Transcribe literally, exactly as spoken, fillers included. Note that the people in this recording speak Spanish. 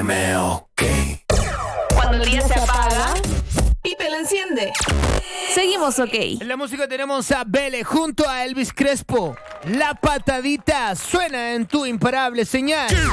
M, ok. Cuando el día se apaga, Pipe la enciende. Seguimos, ok. En la música tenemos a Bele junto a Elvis Crespo. La patadita suena en tu imparable señal.